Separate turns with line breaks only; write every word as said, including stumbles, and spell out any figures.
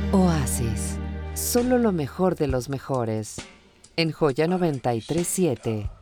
Oasis, solo lo mejor de los mejores. En Joya noventa y tres siete.